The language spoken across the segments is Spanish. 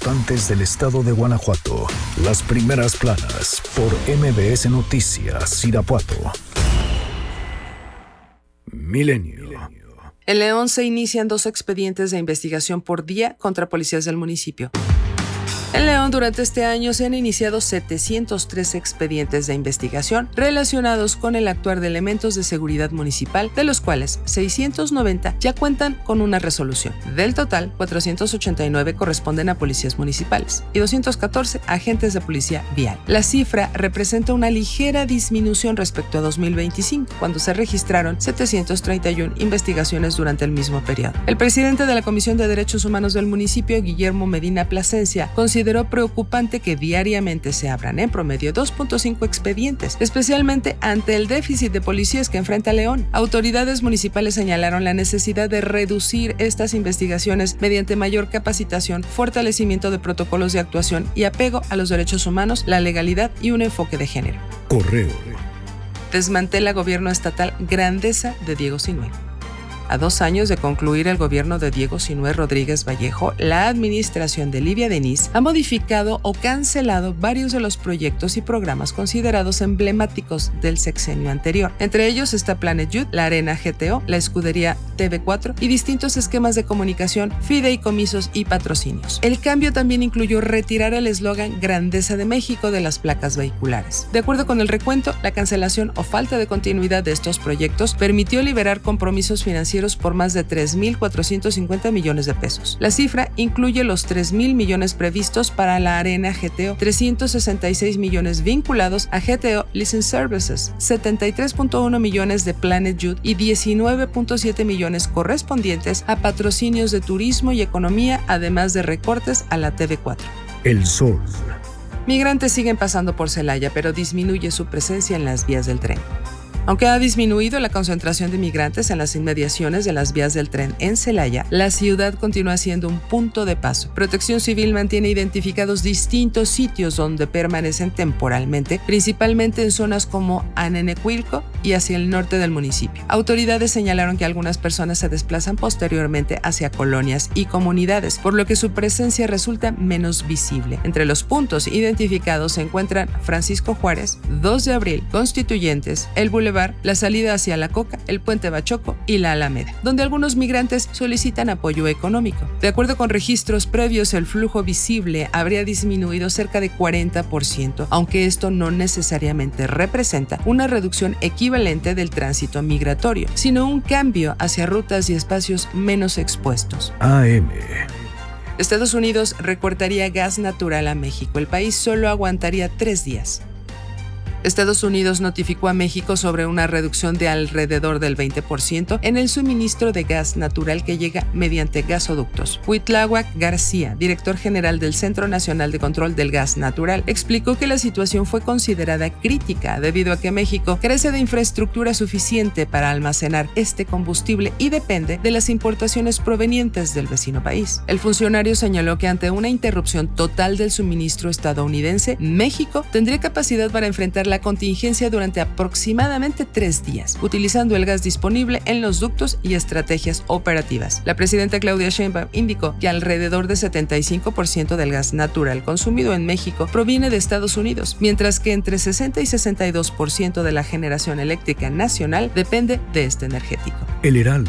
importantes del estado de Guanajuato. Las primeras planas por MBS Noticias, Irapuato. Milenio. En León se inician 2 expedientes de investigación por día contra policías del municipio. En León, durante este año se han iniciado 703 expedientes de investigación relacionados con el actuar de elementos de seguridad municipal, de los cuales 690 ya cuentan con una resolución. Del total, 489 corresponden a policías municipales y 214 agentes de policía vial. La cifra representa una ligera disminución respecto a 2025, cuando se registraron 731 investigaciones durante el mismo periodo. El presidente de la Comisión de Derechos Humanos del municipio, Guillermo Medina Plasencia, consideró preocupante que diariamente se abran en promedio 2.5 expedientes, especialmente ante el déficit de policías que enfrenta León. Autoridades municipales señalaron la necesidad de reducir estas investigaciones mediante mayor capacitación, fortalecimiento de protocolos de actuación y apego a los derechos humanos, la legalidad y un enfoque de género. Correo. Desmantela gobierno estatal Grandeza de Diego Sinué. A 2 años de concluir el gobierno de Diego Sinué Rodríguez Vallejo, la administración de Livia Denis ha modificado o cancelado varios de los proyectos y programas considerados emblemáticos del sexenio anterior. Entre ellos está Planet Youth, la Arena GTO, la Escudería TV4 y distintos esquemas de comunicación, fideicomisos y patrocinios. El cambio también incluyó retirar el eslogan Grandeza de México de las placas vehiculares. De acuerdo con el recuento, la cancelación o falta de continuidad de estos proyectos permitió liberar compromisos financieros por más de 3.450 millones de pesos. La cifra incluye los 3.000 millones previstos para la Arena GTO, 366 millones vinculados a GTO License Services, 73.1 millones de Planet Youth y 19.7 millones correspondientes a patrocinios de turismo y economía, además de recortes a la TV4. El Sol. Migrantes siguen pasando por Celaya, pero disminuye su presencia en las vías del tren. Aunque ha disminuido la concentración de migrantes en las inmediaciones de las vías del tren en Celaya, la ciudad continúa siendo un punto de paso. Protección Civil mantiene identificados distintos sitios donde permanecen temporalmente, principalmente en zonas como Anenecuilco y hacia el norte del municipio. Autoridades señalaron que algunas personas se desplazan posteriormente hacia colonias y comunidades, por lo que su presencia resulta menos visible. Entre los puntos identificados se encuentran Francisco Juárez, 2 de abril, Constituyentes, el Boulevard, la salida hacia La Coca, el Puente Bachoco y la Alameda, donde algunos migrantes solicitan apoyo económico. De acuerdo con registros previos, el flujo visible habría disminuido cerca de 40%, aunque esto no necesariamente representa una reducción equivalente del tránsito migratorio, sino un cambio hacia rutas y espacios menos expuestos. AM. Estados Unidos recortaría gas natural a México. El país solo aguantaría 3 días. Estados Unidos notificó a México sobre una reducción de alrededor del 20% en el suministro de gas natural que llega mediante gasoductos. Cuitláhuac García, director general del Centro Nacional de Control del Gas Natural, explicó que la situación fue considerada crítica debido a que México carece de infraestructura suficiente para almacenar este combustible y depende de las importaciones provenientes del vecino país. El funcionario señaló que ante una interrupción total del suministro estadounidense, México tendría capacidad para enfrentar la contingencia durante aproximadamente 3 días, utilizando el gas disponible en los ductos y estrategias operativas. La presidenta Claudia Sheinbaum indicó que alrededor de 75% del gas natural consumido en México proviene de Estados Unidos, mientras que entre 60 y 62% de la generación eléctrica nacional depende de este energético. El Heraldo.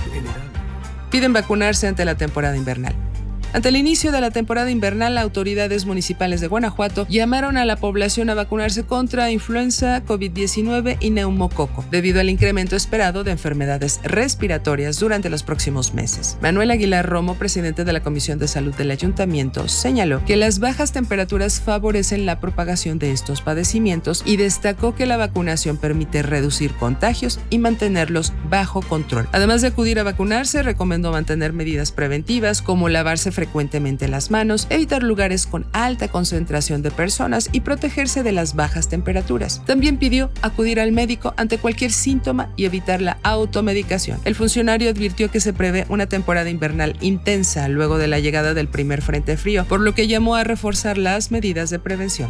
Piden vacunarse ante la temporada invernal. Ante el inicio de la temporada invernal, autoridades municipales de Guanajuato llamaron a la población a vacunarse contra influenza, COVID-19 y neumococo, debido al incremento esperado de enfermedades respiratorias durante los próximos meses. Manuel Aguilar Romo, presidente de la Comisión de Salud del Ayuntamiento, señaló que las bajas temperaturas favorecen la propagación de estos padecimientos y destacó que la vacunación permite reducir contagios y mantenerlos bajo control. Además de acudir a vacunarse, recomendó mantener medidas preventivas como lavarse frecuentemente las manos, evitar lugares con alta concentración de personas y protegerse de las bajas temperaturas. También pidió acudir al médico ante cualquier síntoma y evitar la automedicación. El funcionario advirtió que se prevé una temporada invernal intensa luego de la llegada del primer frente frío, por lo que llamó a reforzar las medidas de prevención.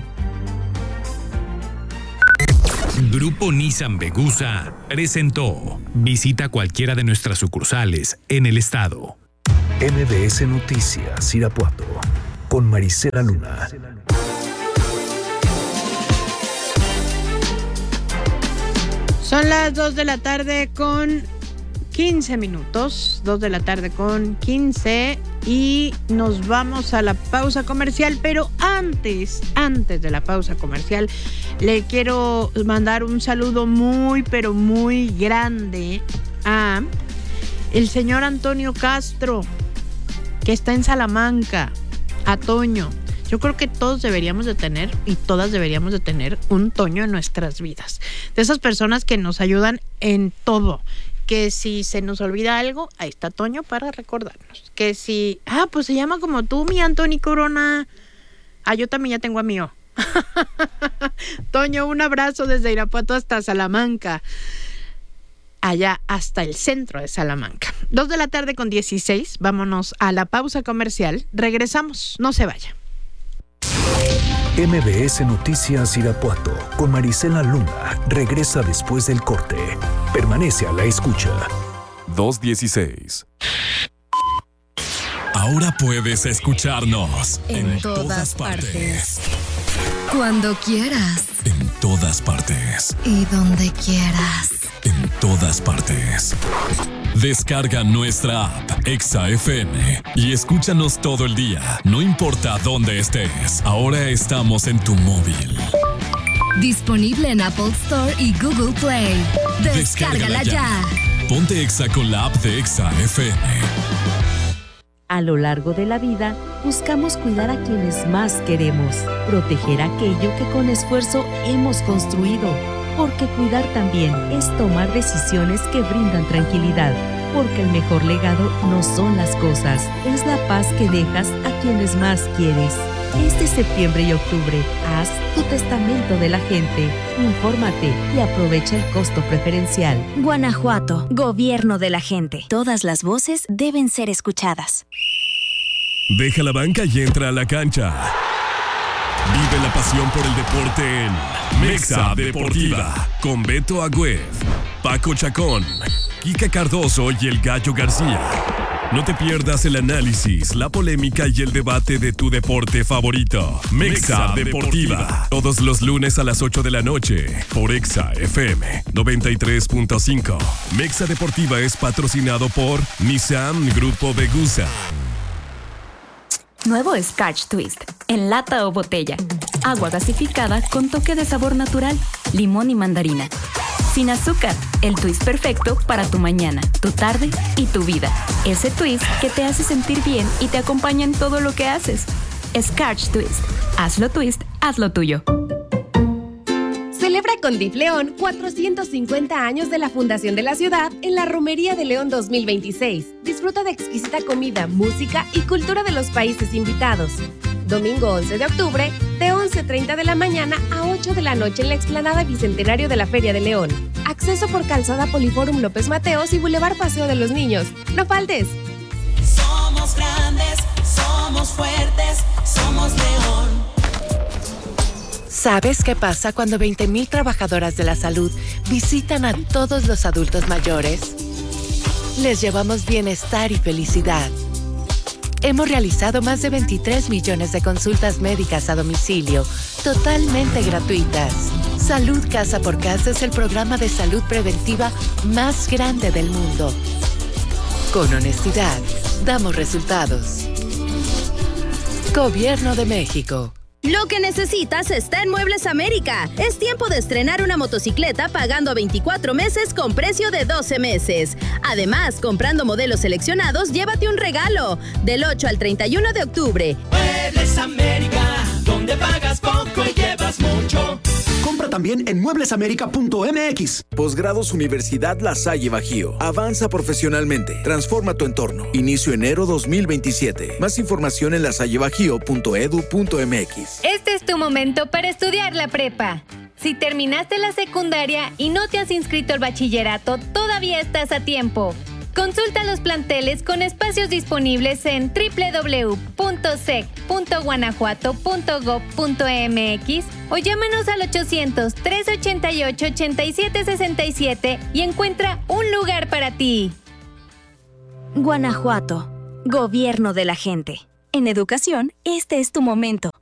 Grupo Nissan Vegusa presentó. Visita cualquiera de nuestras sucursales en el estado. MBS Noticias, Irapuato, con con Marisela Luna. Son las 2 de la tarde con 15 minutos, 2 de la tarde con 15 y nos vamos a la pausa comercial, pero antes de la pausa comercial le quiero mandar un saludo muy, pero muy grande a el señor Antonio Castro, que está en Salamanca, a Toño. Yo creo que todos deberíamos de tener y todas deberíamos de tener un Toño en nuestras vidas. De esas personas que nos ayudan en todo. Que si se nos olvida algo, ahí está Toño para recordarnos. Que si, pues se llama como tú, mi Antoni Corona. Yo también ya tengo a mío. Toño, un abrazo desde Irapuato hasta Salamanca. Allá hasta el centro de Salamanca. 2 de la tarde con 16. Vámonos a la pausa comercial. Regresamos, no se vaya. MBS Noticias Irapuato con Marisela Luna regresa después del corte. Permanece a la escucha. 2:16. Ahora puedes escucharnos en todas partes. Cuando quieras. En todas partes. Y donde quieras. En todas partes. Descarga nuestra app Exa FM y escúchanos todo el día, no importa dónde estés. Ahora estamos en tu móvil. Disponible en Apple Store y Google Play. Descárgala ya. Ponte Exa con la app de Exa FM. A lo largo de la vida, buscamos cuidar a quienes más queremos, proteger aquello que con esfuerzo hemos construido. Porque cuidar también es tomar decisiones que brindan tranquilidad. Porque el mejor legado no son las cosas, es la paz que dejas a quienes más quieres. Este septiembre y octubre, haz tu testamento de la gente. Infórmate y aprovecha el costo preferencial. Guanajuato, gobierno de la gente. Todas las voces deben ser escuchadas. Deja la banca y entra a la cancha. Vive la pasión por el deporte en Mexa Deportiva, con Beto Agüed, Paco Chacón, Kika Cardoso y el Gallo García. No te pierdas el análisis, la polémica y el debate de tu deporte favorito. Mexa Deportiva, todos los lunes a las 8 de la noche, por Exa FM 93.5. Mexa Deportiva es patrocinado por Nissan Grupo Vegusa. Nuevo Scotch Twist, en lata o botella. Agua gasificada con toque de sabor natural, limón y mandarina. Sin azúcar, el twist perfecto para tu mañana, tu tarde y tu vida. Ese twist que te hace sentir bien y te acompaña en todo lo que haces. Scotch Twist. Hazlo twist, hazlo tuyo. Celebra con DIF León 450 años de la fundación de la ciudad en la Romería de León 2026. Disfruta de exquisita comida, música y cultura de los países invitados. Domingo 11 de octubre, de 11:30 de la mañana a 8 de la noche en la explanada Bicentenario de la Feria de León. Acceso por Calzada Poliforum López Mateos y Boulevard Paseo de los Niños. ¡No faltes! Somos grandes, somos fuertes, somos León. ¿Sabes qué pasa cuando 20,000 trabajadoras de la salud visitan a todos los adultos mayores? Les llevamos bienestar y felicidad. Hemos realizado más de 23 millones de consultas médicas a domicilio, totalmente gratuitas. Salud Casa por Casa es el programa de salud preventiva más grande del mundo. Con honestidad, damos resultados. Gobierno de México. Lo que necesitas está en Muebles América. Es tiempo de estrenar una motocicleta pagando 24 meses con precio de 12 meses. Además, comprando modelos seleccionados, llévate un regalo. Del 8 al 31 de octubre. Muebles América, donde pagas poco y llevas mucho. Compra también en mueblesamerica.mx. Posgrados Universidad La Salle Bajío. Avanza profesionalmente. Transforma tu entorno. Inicio enero 2027. Más información en lasallebajío.edu.mx. Este es tu momento para estudiar la prepa. Si terminaste la secundaria y no te has inscrito al bachillerato, todavía estás a tiempo. Consulta los planteles con espacios disponibles en www.sec.guanajuato.gov.mx o llámanos al 800-388-8767 y encuentra un lugar para ti. Guanajuato, gobierno de la gente. En educación, este es tu momento.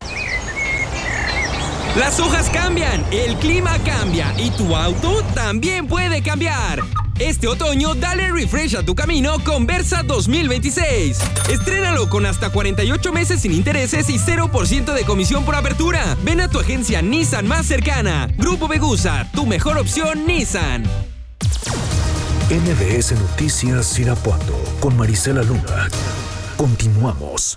Las hojas cambian, el clima cambia y tu auto también puede cambiar. Este otoño dale refresh a tu camino con Versa 2026. Estrénalo con hasta 48 meses sin intereses y 0% de comisión por apertura. Ven a tu agencia Nissan más cercana. Grupo Vegusa, tu mejor opción Nissan. MBS Noticias Irapuato con Marisela Luna. Continuamos.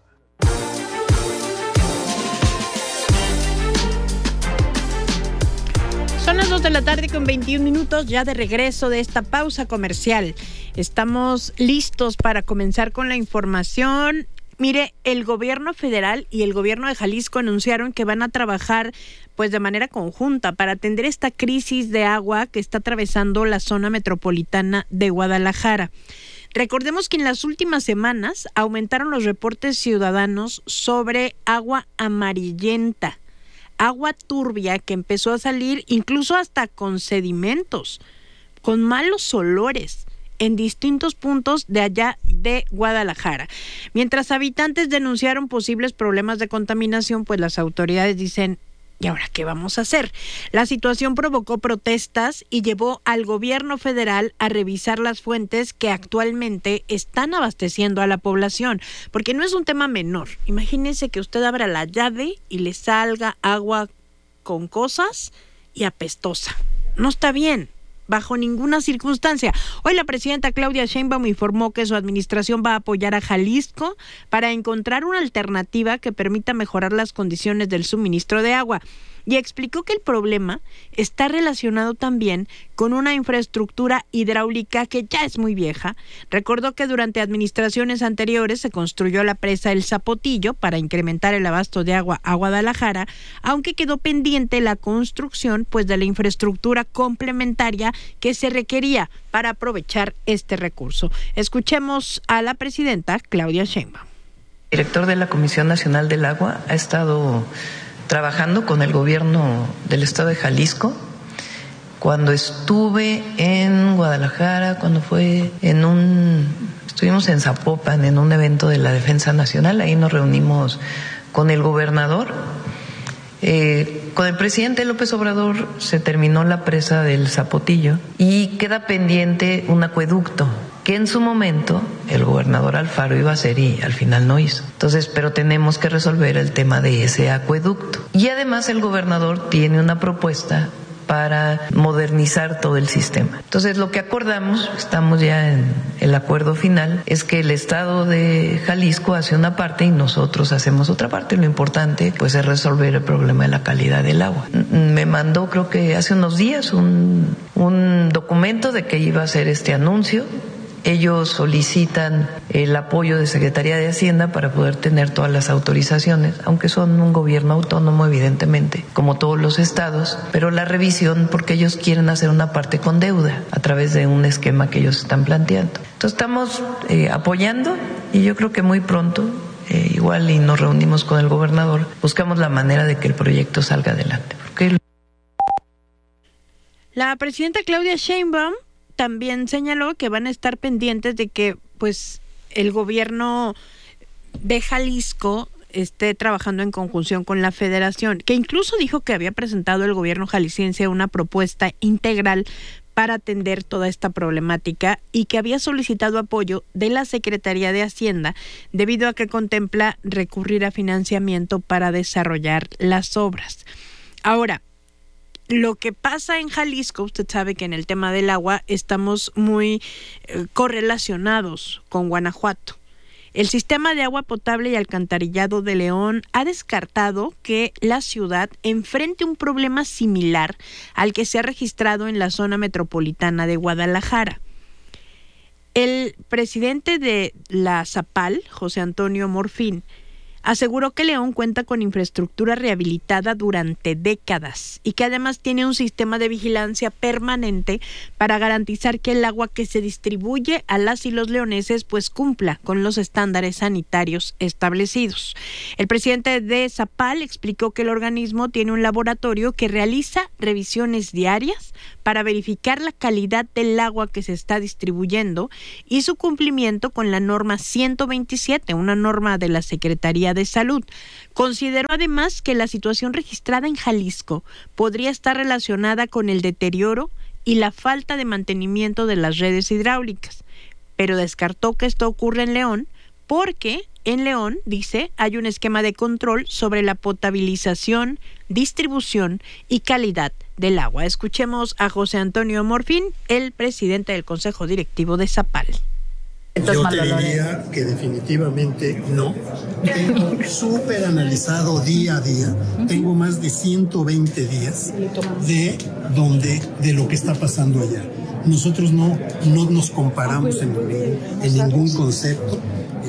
Son las 2 de la tarde con 21 minutos, ya de regreso de esta pausa comercial. Estamos listos para comenzar con la información. Mire, el gobierno federal y el gobierno de Jalisco anunciaron que van a trabajar pues de manera conjunta para atender esta crisis de agua que está atravesando la zona metropolitana de Guadalajara. Recordemos que en las últimas semanas aumentaron los reportes ciudadanos sobre agua amarillenta, agua turbia que empezó a salir incluso hasta con sedimentos, con malos olores en distintos puntos de allá de Guadalajara. Mientras habitantes denunciaron posibles problemas de contaminación, pues las autoridades dicen, ¿y ahora qué vamos a hacer? La situación provocó protestas y llevó al gobierno federal a revisar las fuentes que actualmente están abasteciendo a la población, porque no es un tema menor. Imagínense que usted abra la llave y le salga agua con cosas y apestosa. No está bien, bajo ninguna circunstancia. Hoy la presidenta Claudia Sheinbaum informó que su administración va a apoyar a Jalisco para encontrar una alternativa que permita mejorar las condiciones del suministro de agua. Y explicó que el problema está relacionado también con una infraestructura hidráulica que ya es muy vieja. Recordó que durante administraciones anteriores se construyó la presa El Zapotillo para incrementar el abasto de agua a Guadalajara, aunque quedó pendiente la construcción pues de la infraestructura complementaria que se requería para aprovechar este recurso. Escuchemos a la presidenta Claudia Sheinbaum. El director de la Comisión Nacional del Agua ha estado trabajando con el gobierno del estado de Jalisco. Cuando estuve en Guadalajara, estuvimos en Zapopan en un evento de la Defensa Nacional, ahí nos reunimos con el gobernador. Con el presidente López Obrador se terminó la presa del Zapotillo y queda pendiente un acueducto que en su momento el gobernador Alfaro iba a hacer y al final no hizo. Entonces, pero tenemos que resolver el tema de ese acueducto. Y además el gobernador tiene una propuesta para modernizar todo el sistema. Entonces, lo que acordamos, estamos ya en el acuerdo final, es que el estado de Jalisco hace una parte y nosotros hacemos otra parte. Lo importante, pues, es resolver el problema de la calidad del agua. Me mandó, creo que hace unos días, un documento de que iba a hacer este anuncio. Ellos solicitan el apoyo de Secretaría de Hacienda para poder tener todas las autorizaciones, aunque son un gobierno autónomo, evidentemente, como todos los estados, pero la revisión, porque ellos quieren hacer una parte con deuda a través de un esquema que ellos están planteando. Entonces estamos apoyando y yo creo que muy pronto, igual y nos reunimos con el gobernador, buscamos la manera de que el proyecto salga adelante. La presidenta Claudia Sheinbaum también señaló que van a estar pendientes de que pues el gobierno de Jalisco esté trabajando en conjunción con la federación, que incluso dijo que había presentado el gobierno jalisciense una propuesta integral para atender toda esta problemática y que había solicitado apoyo de la Secretaría de Hacienda debido a que contempla recurrir a financiamiento para desarrollar las obras. Ahora, lo que pasa en Jalisco, usted sabe que en el tema del agua estamos muy correlacionados con Guanajuato. El sistema de agua potable y alcantarillado de León ha descartado que la ciudad enfrente un problema similar al que se ha registrado en la zona metropolitana de Guadalajara. El presidente de la ZAPAL, José Antonio Morfín, aseguró que León cuenta con infraestructura rehabilitada durante décadas y que además tiene un sistema de vigilancia permanente para garantizar que el agua que se distribuye a las y los leoneses pues cumpla con los estándares sanitarios establecidos. El presidente de ZAPAL explicó que el organismo tiene un laboratorio que realiza revisiones diarias para verificar la calidad del agua que se está distribuyendo y su cumplimiento con la norma 127, una norma de la Secretaría de Salud. Consideró además que la situación registrada en Jalisco podría estar relacionada con el deterioro y la falta de mantenimiento de las redes hidráulicas, pero descartó que esto ocurre en León porque en León, dice, hay un esquema de control sobre la potabilización, distribución y calidad del agua. Escuchemos a José Antonio Morfín, el presidente del Consejo Directivo de Zapal. Yo te diría que definitivamente no. Tengo súper analizado día a día. Tengo más de 120 días de lo que está pasando allá. Nosotros no nos comparamos en ningún concepto.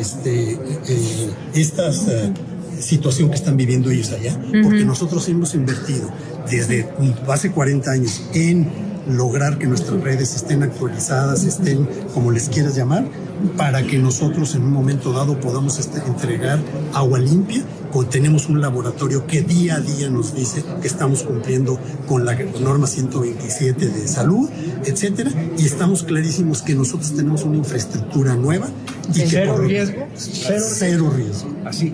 Esta situación que están viviendo ellos allá, porque nosotros hemos invertido desde hace 40 años en lograr que nuestras redes estén actualizadas, estén como les quieras llamar, para que nosotros en un momento dado podamos entregar agua limpia. Tenemos un laboratorio que día a día nos dice que estamos cumpliendo con la norma 127 de salud, etcétera, y estamos clarísimos que nosotros tenemos una infraestructura nueva y que cero riesgo. Cero riesgo. Así.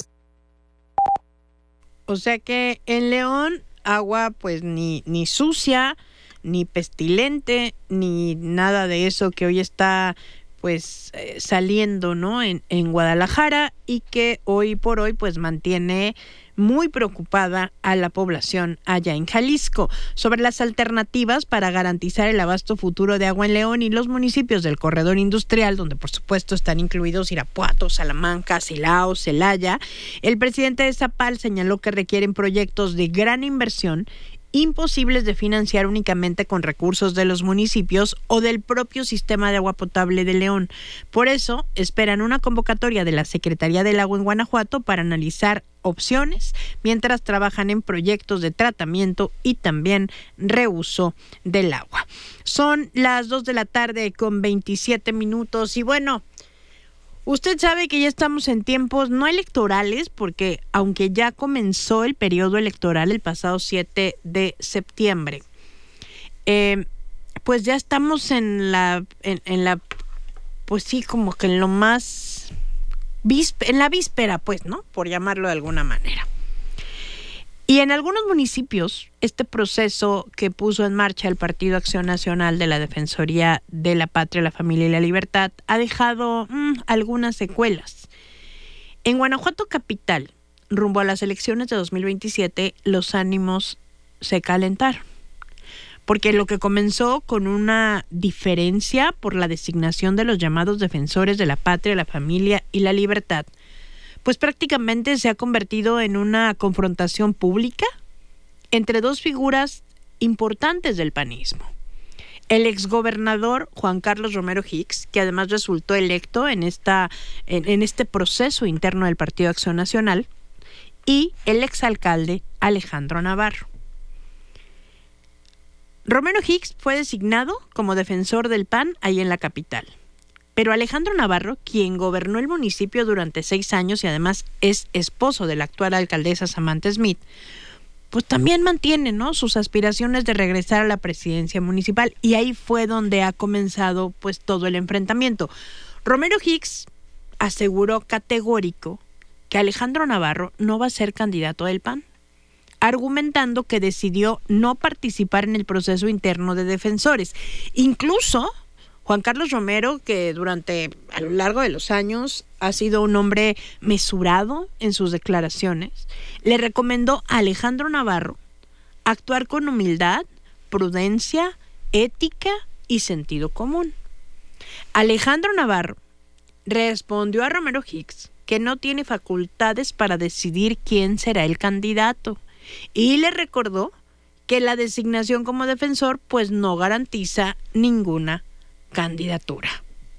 O sea que en León agua pues ni sucia, ni pestilente, ni nada de eso que hoy está pues saliendo, ¿no? en Guadalajara, y que hoy por hoy pues mantiene muy preocupada a la población allá en Jalisco. Sobre las alternativas para garantizar el abasto futuro de agua en León y los municipios del corredor industrial, donde por supuesto están incluidos Irapuato, Salamanca, Silao, Celaya, el presidente de Zapal señaló que requieren proyectos de gran inversión imposibles de financiar únicamente con recursos de los municipios o del propio sistema de agua potable de León. Por eso, esperan una convocatoria de la Secretaría del Agua en Guanajuato para analizar opciones mientras trabajan en proyectos de tratamiento y también reuso del agua. Son las 2 de la tarde con 27 minutos y bueno, usted sabe que ya estamos en tiempos no electorales porque aunque ya comenzó el periodo electoral el pasado 7 de septiembre, pues ya estamos en la pues sí, como que en lo más en la víspera, pues, ¿no? Por llamarlo de alguna manera. Y en algunos municipios, este proceso que puso en marcha el Partido Acción Nacional de la Defensoría de la Patria, la Familia y la Libertad ha dejado algunas secuelas. En Guanajuato capital, rumbo a las elecciones de 2027, los ánimos se calentaron. Porque lo que comenzó con una diferencia por la designación de los llamados defensores de la patria, la familia y la libertad, pues prácticamente se ha convertido en una confrontación pública entre dos figuras importantes del panismo. El exgobernador Juan Carlos Romero Hicks, que además resultó electo en este proceso interno del Partido Acción Nacional, y el exalcalde Alejandro Navarro. Romero Hicks fue designado como defensor del PAN ahí en la capital. Pero Alejandro Navarro, quien gobernó el municipio durante 6 años y además es esposo de la actual alcaldesa Samantha Smith, pues también mantiene, ¿no?, sus aspiraciones de regresar a la presidencia municipal. Y ahí fue donde ha comenzado pues todo el enfrentamiento. Romero Hicks aseguró categórico que Alejandro Navarro no va a ser candidato del PAN, argumentando que decidió no participar en el proceso interno de defensores. Incluso Juan Carlos Romero, que a lo largo de los años ha sido un hombre mesurado en sus declaraciones, le recomendó a Alejandro Navarro actuar con humildad, prudencia, ética y sentido común. Alejandro Navarro respondió a Romero Hicks que no tiene facultades para decidir quién será el candidato y le recordó que la designación como defensor pues no garantiza ninguna candidatura.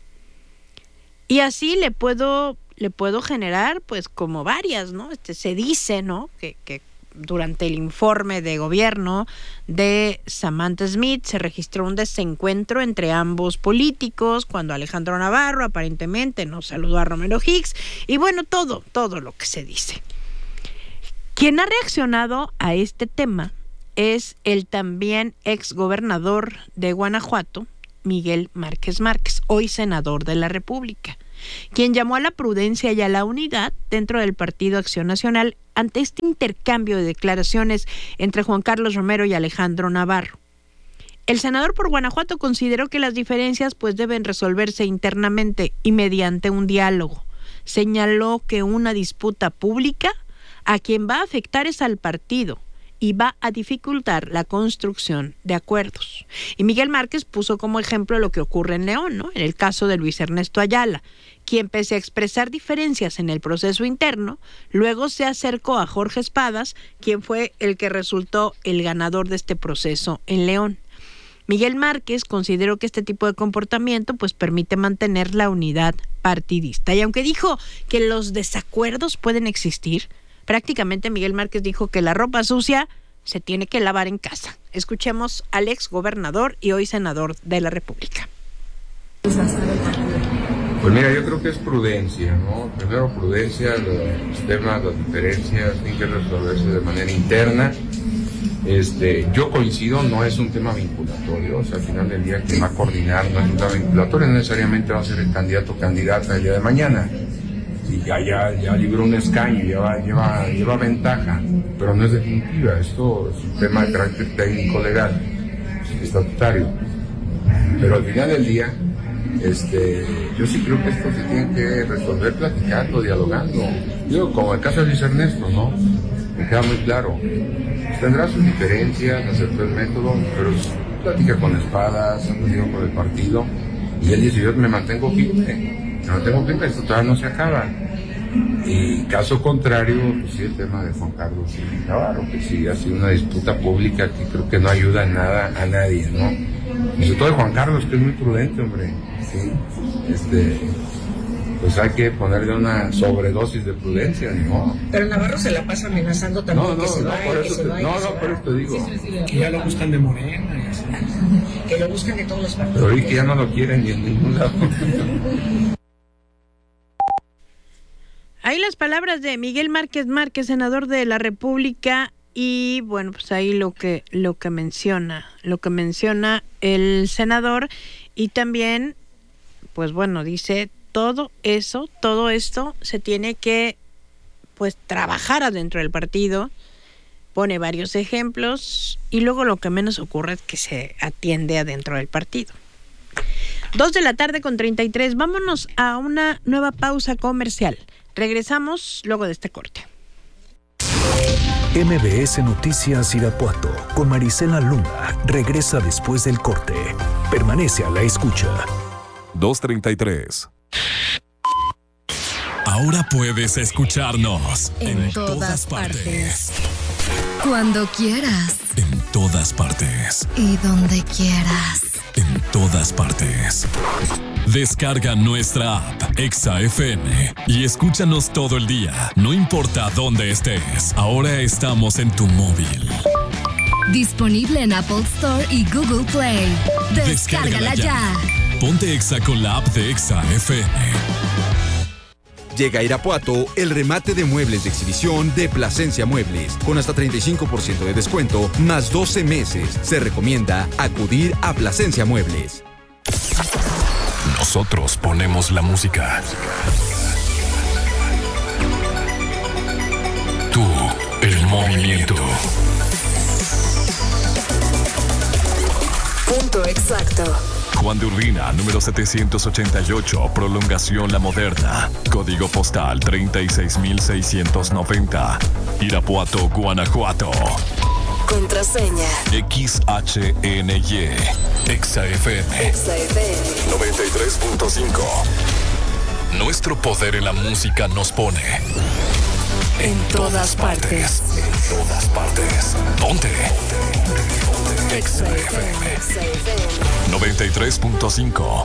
Y así le puedo generar pues como varias, ¿no? Se dice, ¿no?, que durante el informe de gobierno de Samantha Smith se registró un desencuentro entre ambos políticos cuando Alejandro Navarro aparentemente no saludó a Romero Hicks y bueno, todo lo que se dice. Quien ha reaccionado a este tema es el también exgobernador de Guanajuato, Miguel Márquez Márquez, hoy senador de la República, quien llamó a la prudencia y a la unidad dentro del Partido Acción Nacional ante este intercambio de declaraciones entre Juan Carlos Romero y Alejandro Navarro. El senador por Guanajuato consideró que las diferencias deben resolverse internamente y mediante un diálogo. Señaló que una disputa pública a quien va a afectar es al partido y va a dificultar la construcción de acuerdos. Y Miguel Márquez puso como ejemplo lo que ocurre en León, ¿no? En el caso de Luis Ernesto Ayala, quien pese a expresar diferencias en el proceso interno, luego se acercó a Jorge Espadas, quien fue el que resultó el ganador de este proceso en León. Miguel Márquez consideró que este tipo de comportamiento permite mantener la unidad partidista. Y aunque dijo que los desacuerdos pueden existir, prácticamente Miguel Márquez dijo que la ropa sucia se tiene que lavar en casa. Escuchemos al ex gobernador y hoy senador de la República. Pues mira, yo creo que es prudencia, ¿no? Primero prudencia, los temas, las diferencias tienen que resolverse de manera interna. Yo coincido, no es un tema vinculatorio, o sea, al final del día quien va a coordinar no es un tema vinculatorio, no necesariamente va a ser el candidato o candidata el día de mañana. Si ya libró un escaño, lleva ventaja, pero no es definitiva. Esto es un tema de carácter técnico legal, estatutario. Pero al final del día, yo sí creo que esto se tiene que resolver platicando, dialogando. Yo, como el caso de Luis Ernesto, ¿no? Me queda muy claro. Tendrá sus diferencias, aceptó el método, pero platica con Espadas, ando con el partido, y él dice, yo me mantengo firme, esto todavía no se acaba. Y caso contrario, pues sí, el tema de Juan Carlos y Navarro, que sí ha sido una disputa pública que creo que no ayuda en nada a nadie, ¿no? Y sobre todo de Juan Carlos, que es muy prudente, hombre, ¿sí? Pues hay que ponerle una sobredosis de prudencia, ¿no? Pero Navarro se la pasa amenazando también que se vaya. Por eso te digo. Que ya lo buscan de Morena y así. Que lo buscan de todos los partidos. Pero hoy que ya no lo quieren ni en ningún lado. Ahí las palabras de Miguel Márquez Márquez, senador de la República, y bueno, pues ahí lo que menciona el senador, y también, pues bueno, dice todo esto se tiene que trabajar adentro del partido, pone varios ejemplos, y luego lo que menos ocurre es que se atiende adentro del partido. 2:33 p.m. Vámonos a una nueva pausa comercial. Regresamos luego de este corte. MBS Noticias Irapuato con Marisela Luna regresa después del corte. Permanece a la escucha. 2:33. Ahora puedes escucharnos en todas partes. Cuando quieras. En todas partes. Y donde quieras. En todas partes. Descarga nuestra app Exa FM y escúchanos todo el día, no importa dónde estés. Ahora estamos en tu móvil. Disponible en Apple Store y Google Play. Descárgala ya. Ponte Exa con la app de Exa FM. Llega a Irapuato el remate de muebles de exhibición de Plasencia Muebles, con hasta 35% de descuento, más 12 meses. Se recomienda acudir a Plasencia Muebles. Nosotros ponemos la música. Tú, el movimiento. Punto exacto. Juan de Urbina, número 788, prolongación La Moderna. Código postal 36690. Irapuato, Guanajuato. Contraseña. XHNY. XFM. 93.5. Nuestro poder en la música nos pone en todas partes. En todas partes. ¿Dónde? XFM 93.5.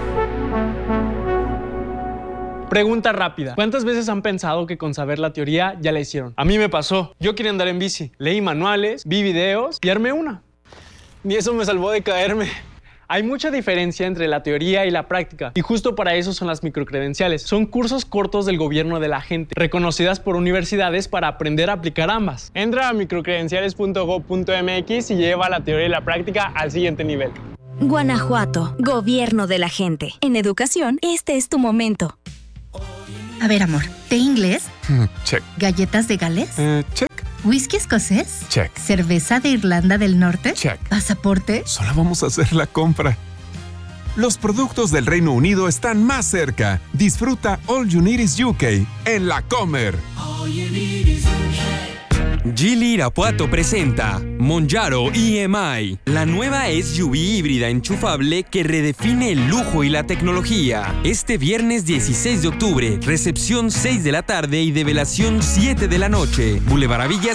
Pregunta rápida. ¿Cuántas veces han pensado que con saber la teoría ya la hicieron? A mí me pasó. Yo quería andar en bici. Leí manuales, vi videos y armé una. Ni eso me salvó de caerme. Hay mucha diferencia entre la teoría y la práctica, y justo para eso son las microcredenciales. Son cursos cortos del gobierno de la gente, reconocidas por universidades para aprender a aplicar ambas. Entra a microcredenciales.gov.mx y lleva la teoría y la práctica al siguiente nivel. Guanajuato, gobierno de la gente. En educación, este es tu momento. A ver, amor, ¿té inglés? Check. ¿Galletas de Gales? Check. ¿Whisky escocés? Check. ¿Cerveza de Irlanda del Norte? Check. ¿Pasaporte? Solo vamos a hacer la compra. Los productos del Reino Unido están más cerca. Disfruta All You Need Is UK en La Comer. Geely Irapuato presenta Monjaro EMI, la nueva SUV híbrida enchufable que redefine el lujo y la tecnología. Este viernes 16 de octubre, recepción 6 de la tarde y develación 7 de la noche. Boulevard Avilla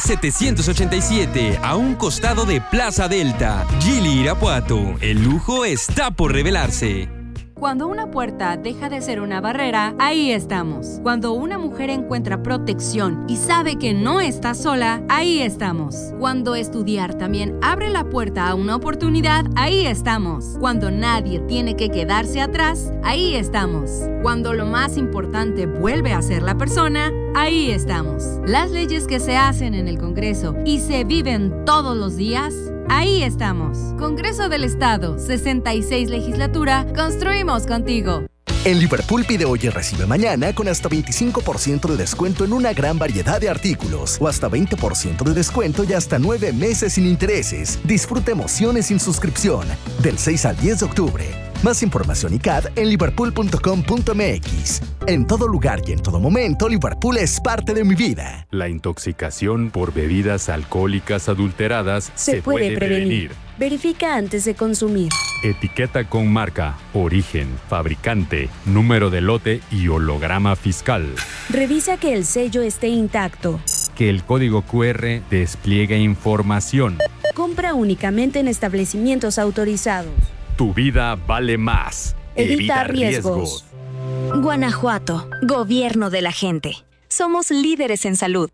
787, a un costado de Plaza Delta. Geely Irapuato, el lujo está por revelarse. Cuando una puerta deja de ser una barrera, ahí estamos. Cuando una mujer encuentra protección y sabe que no está sola, ahí estamos. Cuando estudiar también abre la puerta a una oportunidad, ahí estamos. Cuando nadie tiene que quedarse atrás, ahí estamos. Cuando lo más importante vuelve a ser la persona, ahí estamos. Las leyes que se hacen en el Congreso y se viven todos los días, ahí estamos. Congreso del Estado, 66 legislatura, construimos contigo. En Liverpool pide hoy y recibe mañana con hasta 25% de descuento en una gran variedad de artículos o hasta 20% de descuento y hasta 9 meses sin intereses. Disfruta emociones sin suscripción del 6 al 10 de octubre. Más información y CAD en liverpool.com.mx. En todo lugar y en todo momento, Liverpool es parte de mi vida. La intoxicación por bebidas alcohólicas adulteradas se puede prevenir. Verifica antes de consumir. Etiqueta con marca, origen, fabricante, número de lote y holograma fiscal. Revisa que el sello esté intacto. Que el código QR despliegue información. Compra únicamente en establecimientos autorizados. Tu vida vale más. Evita riesgos. Guanajuato, gobierno de la gente. Somos líderes en salud.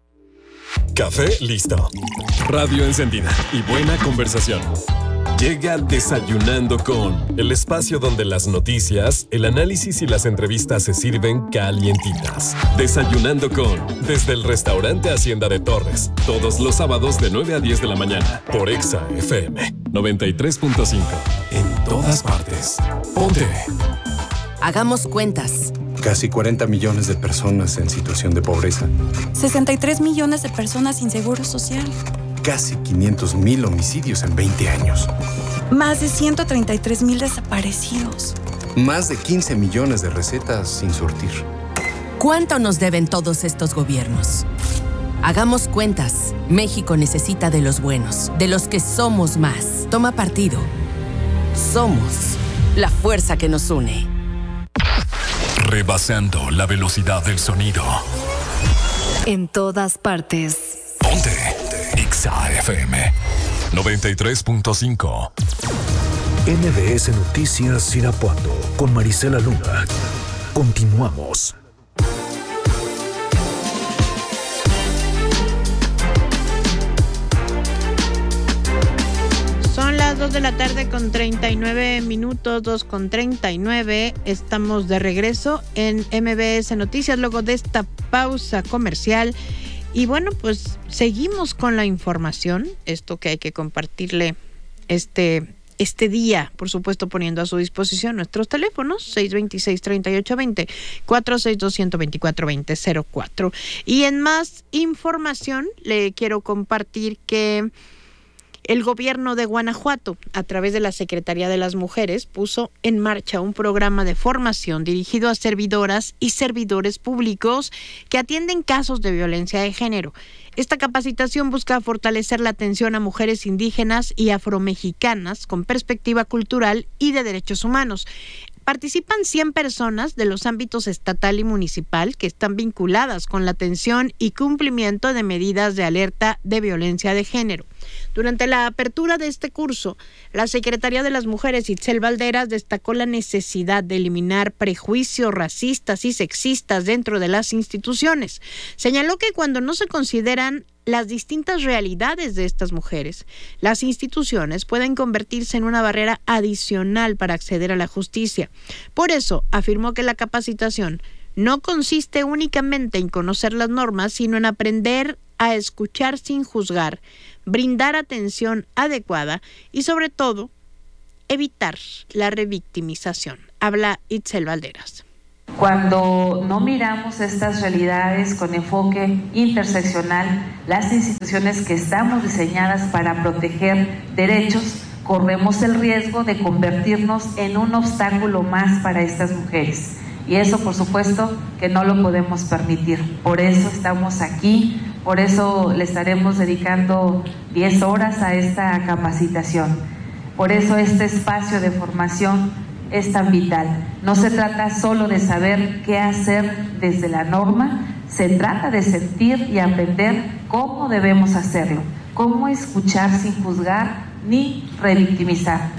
Café listo. Radio encendida y buena conversación. Llega Desayunando con, el espacio donde las noticias, el análisis y las entrevistas se sirven calientitas. Desayunando con, desde el restaurante Hacienda de Torres, todos los sábados de 9 a 10 de la mañana, por Exa FM 93.5. En todas partes. Ponte. Hagamos cuentas. Casi 40 millones de personas en situación de pobreza. 63 millones de personas sin seguro social. Casi 500,000 homicidios en 20 años. Más de 133,000 desaparecidos. Más de 15 millones de recetas sin surtir. ¿Cuánto nos deben todos estos gobiernos? Hagamos cuentas. México necesita de los buenos, de los que somos más. Toma partido. Somos la fuerza que nos une. Rebasando la velocidad del sonido. En todas partes. Ponte. Exa FM 93.5. MBS Noticias Irapuato con Marisela Luna. Continuamos. Son las 2 de la tarde con 39 minutos, 2:39. Estamos de regreso en MBS Noticias luego de esta pausa comercial. Y bueno, pues seguimos con la información, esto que hay que compartirle este día, por supuesto, poniendo a su disposición nuestros teléfonos 626-3820, 462-124-2004. Y en más información le quiero compartir que el gobierno de Guanajuato, a través de la Secretaría de las Mujeres, puso en marcha un programa de formación dirigido a servidoras y servidores públicos que atienden casos de violencia de género. Esta capacitación busca fortalecer la atención a mujeres indígenas y afromexicanas con perspectiva cultural y de derechos humanos. Participan 100 personas de los ámbitos estatal y municipal que están vinculadas con la atención y cumplimiento de medidas de alerta de violencia de género. Durante la apertura de este curso, la Secretaría de las Mujeres, Itzel Valderas, destacó la necesidad de eliminar prejuicios racistas y sexistas dentro de las instituciones. Señaló que cuando no se consideran las distintas realidades de estas mujeres, las instituciones pueden convertirse en una barrera adicional para acceder a la justicia. Por eso, afirmó que la capacitación no consiste únicamente en conocer las normas, sino en aprender a escuchar sin juzgar, brindar atención adecuada y, sobre todo, evitar la revictimización. Habla Itzel Valderas. Cuando no miramos estas realidades con enfoque interseccional, las instituciones que estamos diseñadas para proteger derechos, corremos el riesgo de convertirnos en un obstáculo más para estas mujeres. Y eso, por supuesto, que no lo podemos permitir. Por eso estamos aquí, por eso le estaremos dedicando 10 horas a esta capacitación. Por eso este espacio de formación es tan vital. No se trata solo de saber qué hacer desde la norma, se trata de sentir y aprender cómo debemos hacerlo, cómo escuchar sin juzgar ni revictimizar.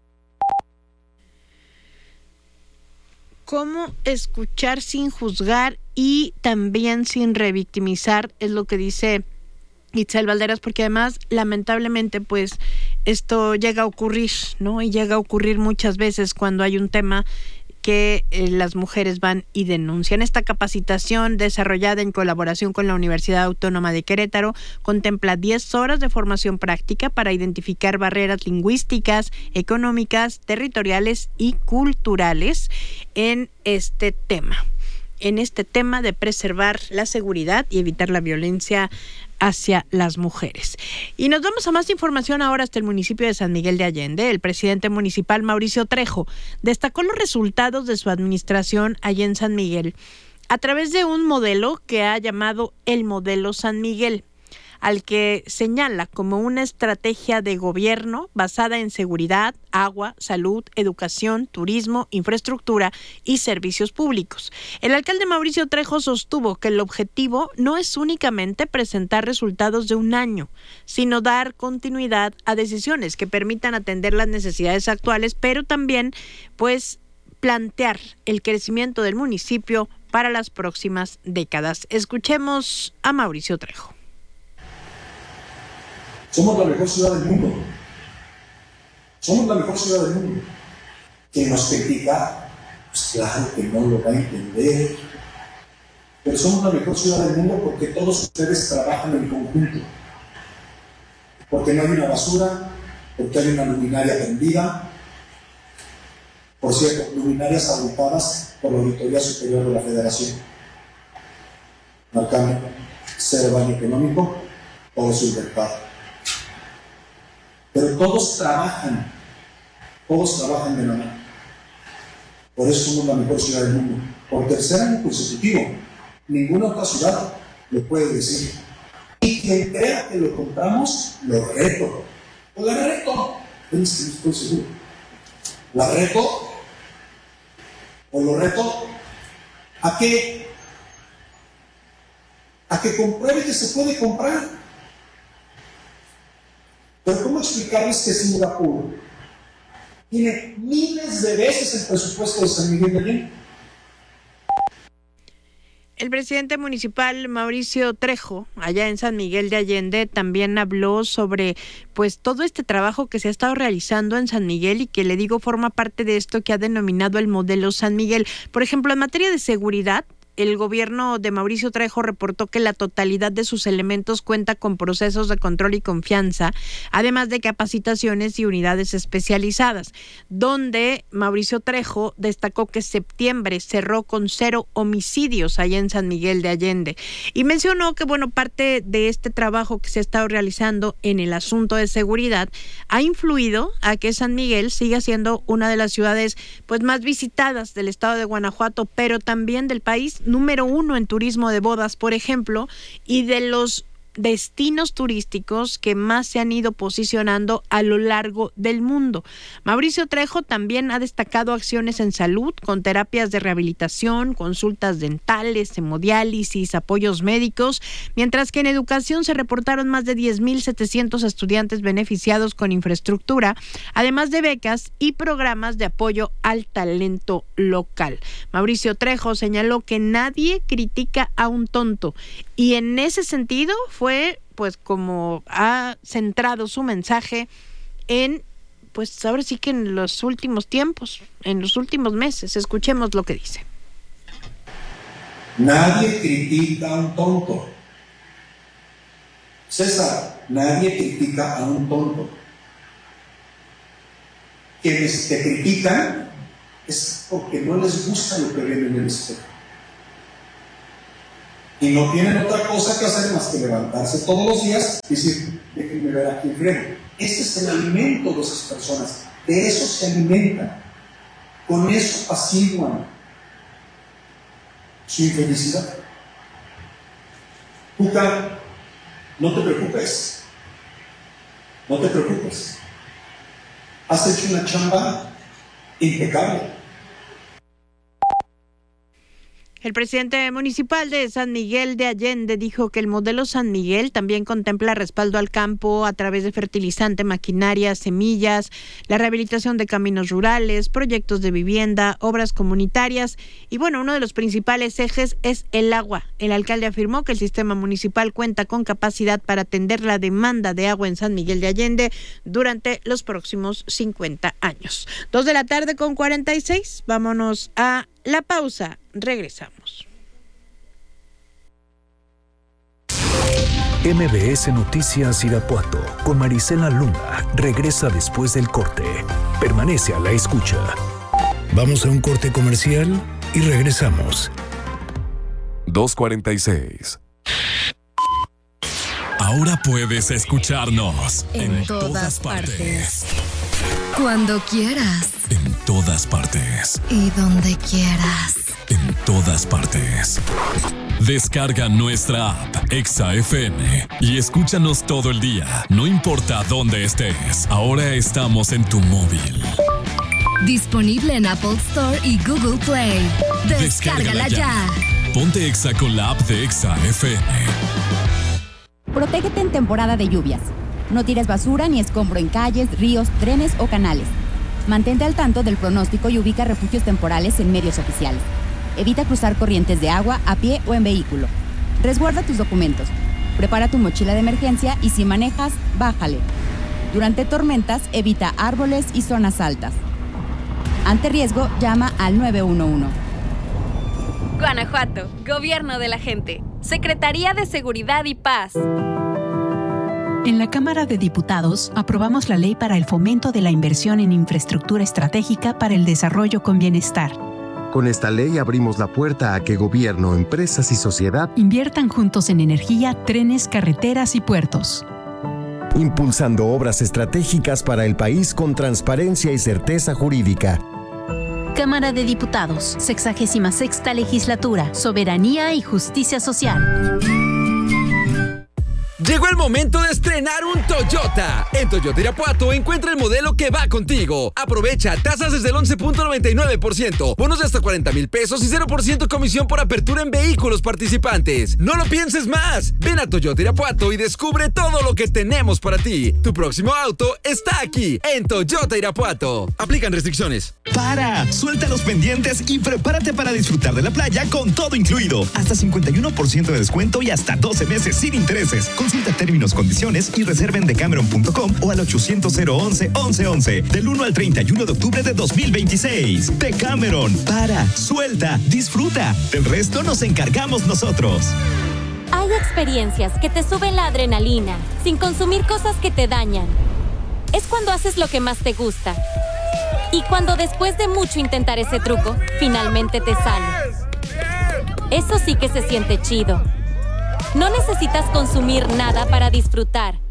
Cómo escuchar sin juzgar y también sin revictimizar es lo que dice Itzel Valderas, porque además, lamentablemente, pues esto llega a ocurrir, ¿no? Y llega a ocurrir muchas veces cuando hay un tema que las mujeres van y denuncian. Esta capacitación, desarrollada en colaboración con la Universidad Autónoma de Querétaro, contempla 10 horas de formación práctica para identificar barreras lingüísticas, económicas, territoriales y culturales en este tema de preservar la seguridad y evitar la violencia hacia las mujeres. Y nos vamos a más información ahora hasta el municipio de San Miguel de Allende. El presidente municipal, Mauricio Trejo, destacó los resultados de su administración allá en San Miguel a través de un modelo que ha llamado el Modelo San Miguel, al que señala como una estrategia de gobierno basada en seguridad, agua, salud, educación, turismo, infraestructura y servicios públicos. El alcalde Mauricio Trejo sostuvo que el objetivo no es únicamente presentar resultados de un año, sino dar continuidad a decisiones que permitan atender las necesidades actuales, pero también, pues, plantear el crecimiento del municipio para las próximas décadas. Escuchemos a Mauricio Trejo. Somos la mejor ciudad del mundo. Somos la mejor ciudad del mundo. Quien nos critica, pues claro que no lo va a entender. Pero somos la mejor ciudad del mundo porque todos ustedes trabajan en conjunto. Porque no hay una basura, porque hay una luminaria prendida. Por cierto, luminarias agrupadas por la Auditoría Superior de la Federación. Marcando cero daño económico, todo su mercado. Pero todos trabajan de la mano. Por eso somos la mejor ciudad del mundo. Por tercer año consecutivo, ninguna otra ciudad lo puede decir. Y quien crea que lo compramos, lo reto. O la reto, estoy seguro. La reto, o lo reto, ¿a qué? A que compruebe que se puede comprar. Pero ¿cómo explicarles que Singapur tiene miles de veces el presupuesto de San Miguel de Allende? El presidente municipal Mauricio Trejo, allá en San Miguel de Allende, también habló sobre pues todo este trabajo que se ha estado realizando en San Miguel y que, le digo, forma parte de esto que ha denominado el Modelo San Miguel. Por ejemplo, en materia de seguridad, el gobierno de Mauricio Trejo reportó que la totalidad de sus elementos cuenta con procesos de control y confianza, además de capacitaciones y unidades especializadas, donde Mauricio Trejo destacó que septiembre cerró con 0 homicidios allá en San Miguel de Allende. Y mencionó que, bueno, parte de este trabajo que se ha estado realizando en el asunto de seguridad ha influido a que San Miguel siga siendo una de las ciudades pues más visitadas del estado de Guanajuato, pero también del país, número 1 en turismo de bodas, por ejemplo, y de los destinos turísticos que más se han ido posicionando a lo largo del mundo. Mauricio Trejo también ha destacado acciones en salud, con terapias de rehabilitación, consultas dentales, hemodiálisis, apoyos médicos, mientras que en educación se reportaron más de 10,700 estudiantes beneficiados con infraestructura, además de becas y programas de apoyo al talento local. Mauricio Trejo señaló que nadie critica a un tonto, y en ese sentido fue pues como ha centrado su mensaje en, pues ahora sí que en los últimos tiempos, en los últimos meses. Escuchemos lo que dice. Nadie critica a un tonto. César, nadie critica a un tonto. Quienes te critican es porque no les gusta lo que ven en el espejo. Y no tienen otra cosa que hacer más que levantarse todos los días y decir, déjenme ver aquí enfrente. Este es el alimento de esas personas. De eso se alimentan. Con eso apaciguan su infelicidad. Juca, no te preocupes. No te preocupes. Has hecho una chamba impecable. El presidente municipal de San Miguel de Allende dijo que el modelo San Miguel también contempla respaldo al campo a través de fertilizante, maquinaria, semillas, la rehabilitación de caminos rurales, proyectos de vivienda, obras comunitarias y bueno, uno de los principales ejes es el agua. El alcalde afirmó que el sistema municipal cuenta con capacidad para atender la demanda de agua en San Miguel de Allende durante los próximos 50 años. 2:46 p.m. Vámonos a la pausa. Regresamos. MBS Noticias Irapuato con Marisela Luna regresa después del corte. Permanece a la escucha. Vamos a un corte comercial y regresamos. 2:46. Ahora puedes escucharnos en todas partes. Cuando quieras. En todas partes. Y donde quieras. En todas partes. Descarga nuestra app Exa FM y escúchanos todo el día, no importa dónde estés. Ahora estamos en tu móvil. Disponible en Apple Store y Google Play. Descárgala ya. Ponte Exa con la app de Exa FM. Protégete en temporada de lluvias. No tires basura ni escombro en calles, ríos, trenes o canales. Mantente al tanto del pronóstico y ubica refugios temporales en medios oficiales. Evita cruzar corrientes de agua a pie o en vehículo. Resguarda tus documentos. Prepara tu mochila de emergencia y si manejas, bájale. Durante tormentas, evita árboles y zonas altas. Ante riesgo, llama al 911. Guanajuato, Gobierno de la Gente. Secretaría de Seguridad y Paz. En la Cámara de Diputados aprobamos la ley para el fomento de la inversión en infraestructura estratégica para el desarrollo con bienestar. Con esta ley abrimos la puerta a que gobierno, empresas y sociedad inviertan juntos en energía, trenes, carreteras y puertos. Impulsando obras estratégicas para el país con transparencia y certeza jurídica. Cámara de Diputados, 66ª Legislatura, Soberanía y Justicia Social. Llegó el momento de estrenar un Toyota. En Toyota Irapuato encuentra el modelo que va contigo. Aprovecha tasas desde el 11.99%, bonos de hasta 40,000 pesos y 0% comisión por apertura en vehículos participantes. No lo pienses más. Ven a Toyota Irapuato y descubre todo lo que tenemos para ti. Tu próximo auto está aquí, en Toyota Irapuato. Aplican restricciones. ¡Para! Suelta los pendientes y prepárate para disfrutar de la playa con todo incluido. Hasta 51% de descuento y hasta 12 meses sin intereses. Consulta términos, condiciones y reserva en decameron.com o al 800-011-1111 del 1 al 31 de octubre de 2026. Decameron. Para, suelta, disfruta. Del resto nos encargamos nosotros. Hay experiencias que te suben la adrenalina sin consumir cosas que te dañan. Es cuando haces lo que más te gusta. Y cuando después de mucho intentar ese truco, finalmente te sale. Eso sí que se siente chido. No necesitas consumir nada para disfrutar.